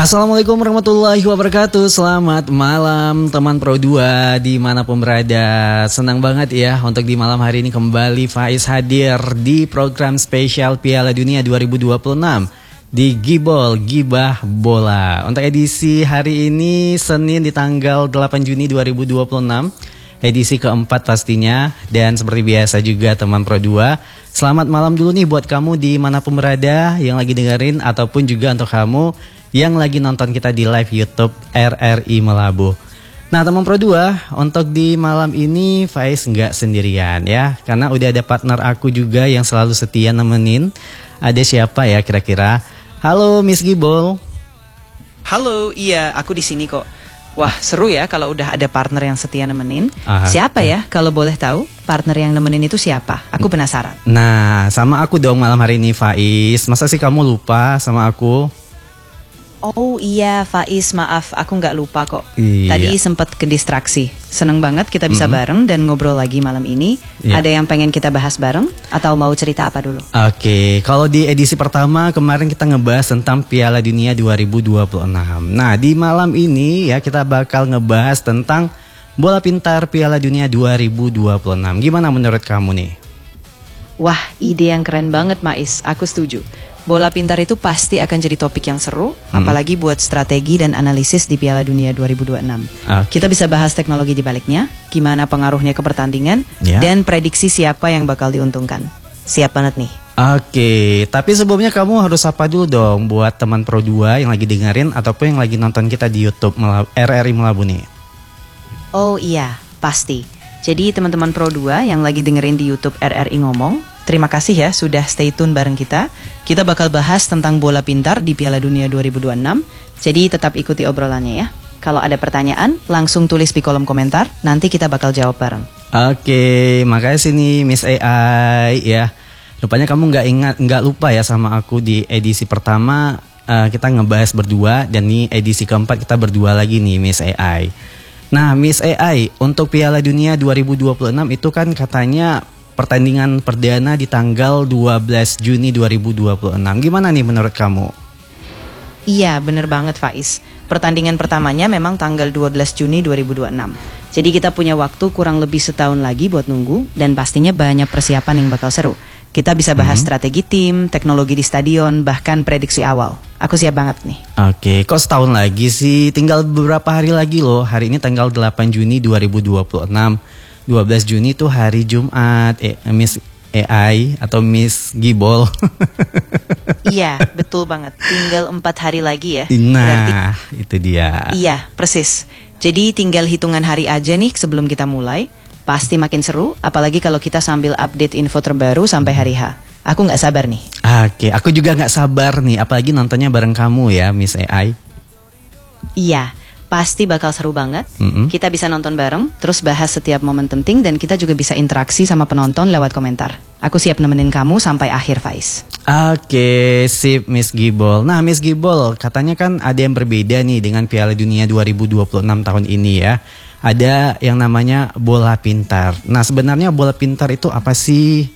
Assalamualaikum warahmatullahi wabarakatuh. Selamat malam teman Pro 2 dimanapun berada. Senang banget ya untuk di malam hari ini kembali Faiz hadir di program spesial Piala Dunia 2026 di Gibol Gibah Bola. Untuk edisi hari ini Senin di tanggal 8 Juni 2026, edisi keempat pastinya. Dan seperti biasa juga teman Pro 2, selamat malam dulu nih buat kamu dimanapun berada yang lagi dengerin, ataupun juga untuk kamu yang lagi nonton kita di live YouTube RRI Melabuh. Nah teman Pro 2, untuk di malam ini Faiz nggak sendirian ya, karena udah ada partner aku juga yang selalu setia nemenin. Ada siapa ya kira-kira? Halo Miss Gibol. Halo, iya aku di sini kok. Wah seru ya kalau udah ada partner yang setia nemenin. Siapa ya kalau boleh tahu partner yang nemenin itu siapa? Aku penasaran. Nah sama aku dong malam hari ini Faiz. Masa sih kamu lupa sama aku? Oh iya Faiz, maaf aku nggak lupa kok. Iya. Tadi sempat kedistraksi. Seneng banget kita bisa bareng dan ngobrol lagi malam ini. Iya. Ada yang pengen kita bahas bareng atau mau cerita apa dulu? Oke, kalau di edisi pertama kemarin kita ngebahas tentang Piala Dunia 2026. Nah di malam ini ya kita bakal ngebahas tentang bola pintar Piala Dunia 2026. Gimana menurut kamu nih? Wah, ide yang keren banget Maiz, aku setuju. Bola pintar itu pasti akan jadi topik yang seru, apalagi buat strategi dan analisis di Piala Dunia 2026. Kita bisa bahas teknologi di baliknya, gimana pengaruhnya ke pertandingan, dan prediksi siapa yang bakal diuntungkan. Siap banget nih. Oke, tapi sebelumnya kamu harus sapa dulu dong buat teman Pro 2 yang lagi dengerin ataupun yang lagi nonton kita di YouTube RRI Melabuh nih. Oh iya, pasti. Jadi teman-teman Pro 2 yang lagi dengerin di YouTube RRI Ngomong, terima kasih ya sudah stay tune bareng kita. Kita bakal bahas tentang bola pintar di Piala Dunia 2026. Jadi tetap ikuti obrolannya ya. Kalau ada pertanyaan, langsung tulis di kolom komentar. Nanti kita bakal jawab bareng. Oke, makasih nih Miss AI ya. Rupanya kamu nggak lupa ya sama aku di edisi pertama kita ngebahas berdua, dan nih edisi keempat kita berdua lagi nih Miss AI. Nah Miss AI, untuk Piala Dunia 2026 itu kan katanya pertandingan perdana di tanggal 12 Juni 2026. Gimana nih menurut kamu? Iya, bener banget Faiz. Pertandingan pertamanya memang tanggal 12 Juni 2026. Jadi kita punya waktu kurang lebih setahun lagi buat nunggu, dan pastinya banyak persiapan yang bakal seru. Kita bisa bahas strategi tim, teknologi di stadion, bahkan prediksi awal. Aku siap banget nih. Oke, kok setahun lagi sih? Tinggal beberapa hari lagi loh. Hari ini tanggal 8 Juni 2026. 12 Juni tuh hari Jumat. Miss AI atau Miss Gibol. Iya, betul banget. Tinggal 4 hari lagi ya. Nah, itu dia. Iya, persis. Jadi tinggal hitungan hari aja nih sebelum kita mulai. Pasti makin seru, apalagi kalau kita sambil update info terbaru sampai hari H. Aku nggak sabar nih. Oke, aku juga nggak sabar nih. Apalagi nontonnya bareng kamu ya, Miss AI. Iya. Pasti bakal seru banget. Kita bisa nonton bareng, terus bahas setiap momen penting, dan kita juga bisa interaksi sama penonton lewat komentar. Aku siap nemenin kamu sampai akhir, Faiz. Oke, sip Miss Gibol. Nah Miss Gibol, katanya kan ada yang berbeda nih dengan Piala Dunia 2026 tahun ini ya. Ada yang namanya bola pintar. Nah sebenarnya bola pintar itu apa sih?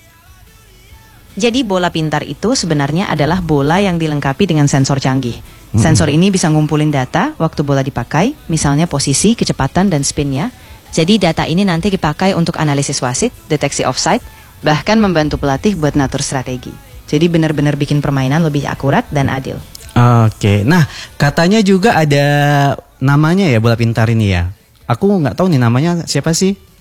Jadi bola pintar itu sebenarnya adalah bola yang dilengkapi dengan sensor canggih. Sensor ini bisa ngumpulin data waktu bola dipakai, misalnya posisi, kecepatan, dan spinnya. Jadi data ini nanti dipakai untuk analisis wasit, deteksi offside, bahkan membantu pelatih buat ngatur strategi. Jadi benar-benar bikin permainan lebih akurat dan adil. Oke, nah katanya juga ada namanya ya bola pintar ini ya. Aku nggak tahu nih namanya siapa sih?